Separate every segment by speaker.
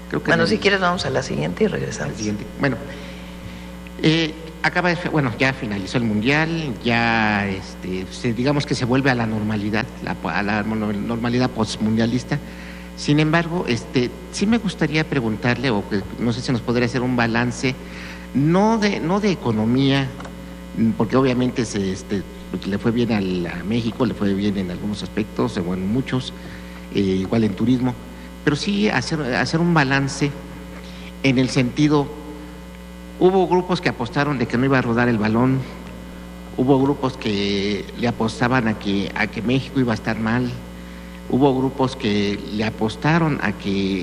Speaker 1: Creo que
Speaker 2: bueno, si quieres vamos a la siguiente y regresamos.
Speaker 1: Bueno, ya finalizó el Mundial, ya digamos que se vuelve a la normalidad, a la normalidad postmundialista. Sin embargo, sí me gustaría preguntarle, o que no sé si nos podría hacer un balance, no de economía, porque obviamente le fue bien a México, le fue bien en algunos aspectos, o en muchos, igual en turismo, pero sí hacer un balance en el sentido, hubo grupos que apostaron de que no iba a rodar el balón, hubo grupos que le apostaban a que México iba a estar mal, hubo grupos que le apostaron a que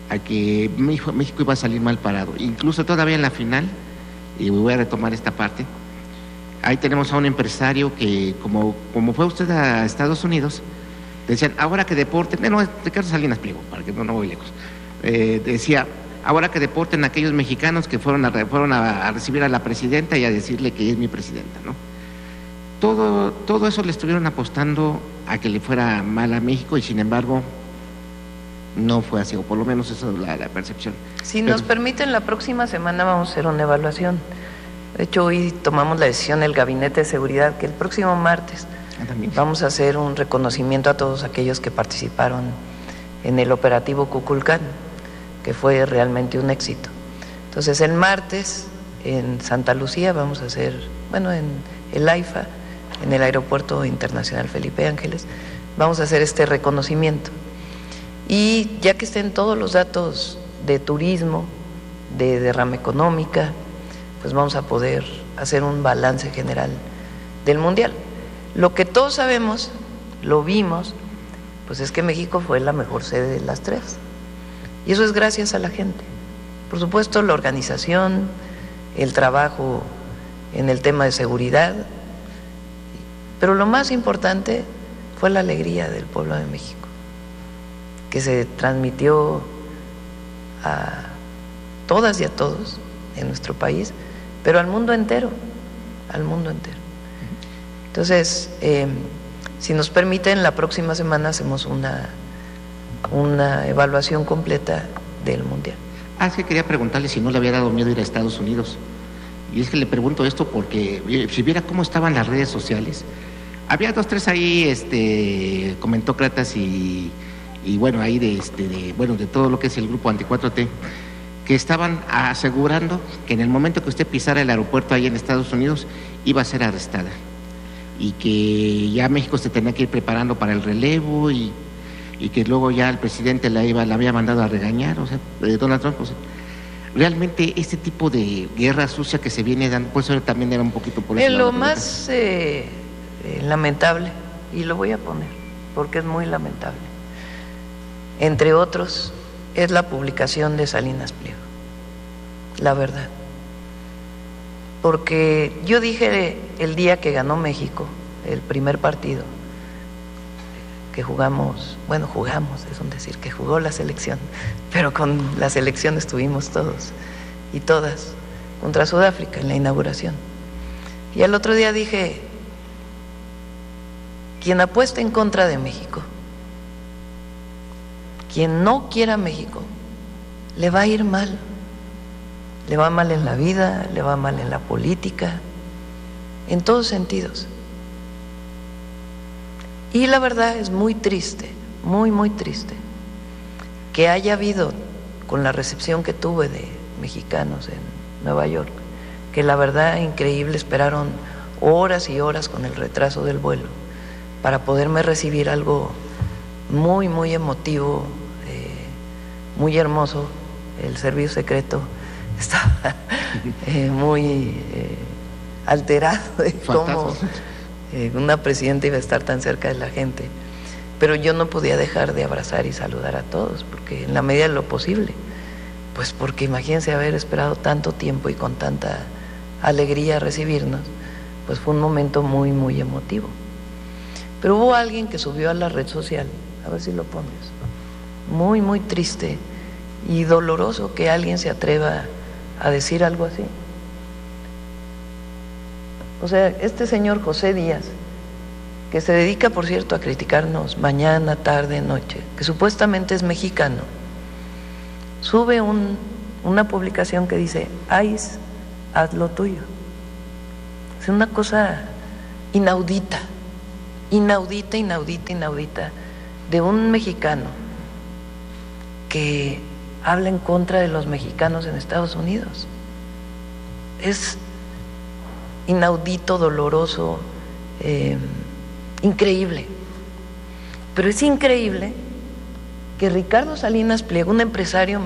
Speaker 1: México iba a salir mal parado. Incluso todavía en la final, y voy a retomar esta parte, ahí tenemos a un empresario que, como fue usted a Estados Unidos, decían, ahora que deporten, Ricardo Salinas Pliego, para que no voy lejos, decía, ahora que deporten a aquellos mexicanos que fueron a recibir a la presidenta y a decirle que es mi presidenta, ¿no? Todo eso le estuvieron apostando a que le fuera mal a México, y sin embargo no fue así, o por lo menos esa es la percepción.
Speaker 2: Si nos permiten, la próxima semana vamos a hacer una evaluación. De hecho, hoy tomamos la decisión del Gabinete de Seguridad que el próximo martes vamos a hacer un reconocimiento a todos aquellos que participaron en el operativo Kukulcán, que fue realmente un éxito. Entonces, el martes en Santa Lucía vamos a hacer, en el AIFA, en el Aeropuerto Internacional Felipe Ángeles, vamos a hacer este reconocimiento. Y ya que estén todos los datos de turismo, de derrama económica, pues vamos a poder hacer un balance general del Mundial. Lo que todos sabemos, lo vimos, pues es que México fue la mejor sede de las tres. Y eso es gracias a la gente. Por supuesto, la organización, el trabajo en el tema de seguridad, pero lo más importante fue la alegría del pueblo de México, que se transmitió a todas y a todos en nuestro país, pero al mundo entero, Entonces, si nos permiten, la próxima semana hacemos una evaluación completa del Mundial.
Speaker 1: Es que quería preguntarle si no le había dado miedo ir a Estados Unidos. Y es que le pregunto esto porque si viera cómo estaban las redes sociales, había 2, 3 ahí comentócratas y ahí de todo lo que es el grupo Anti-4T, que estaban asegurando que en el momento que usted pisara el aeropuerto ahí en Estados Unidos iba a ser arrestada, y que ya México se tenía que ir preparando para el relevo, y que luego ya el presidente la había mandado a regañar, o sea, Donald Trump. Pues, realmente este tipo de guerra sucia que se viene dando, pues eso también era un poquito por eso.
Speaker 2: Lo más lamentable, y lo voy a poner porque es muy lamentable, entre otros, es la publicación de Salinas Pliego, la verdad. Porque yo dije el día que ganó México el primer partido que jugamos, es un decir, que jugó la selección, pero con la selección estuvimos todos y todas contra Sudáfrica en la inauguración. Y al otro día dije, quien apueste en contra de México, quien no quiera México, le va a ir mal. Le va mal en la vida, le va mal en la política, en todos sentidos. Y la verdad es muy triste, muy, muy triste, que haya habido, con la recepción que tuve de mexicanos en Nueva York, que la verdad increíble, esperaron horas y horas con el retraso del vuelo para poderme recibir, algo muy, muy emotivo, muy hermoso. El servicio secreto estaba muy alterado de cómo una presidenta iba a estar tan cerca de la gente, pero yo no podía dejar de abrazar y saludar a todos, porque en la medida de lo posible, pues porque imagínense haber esperado tanto tiempo y con tanta alegría recibirnos, pues fue un momento muy, muy emotivo. Pero hubo alguien que subió a la red social, a ver si lo pones, muy, muy triste y doloroso que alguien se atreva a decir algo así. O sea, este señor José Díaz, que se dedica, por cierto, a criticarnos mañana, tarde, noche, que supuestamente es mexicano, sube una publicación que dice: ICE, haz lo tuyo. Es una cosa inaudita, de un mexicano que habla en contra de los mexicanos en Estados Unidos. Es inaudito, doloroso, increíble. Pero es increíble que Ricardo Salinas Pliego, un empresario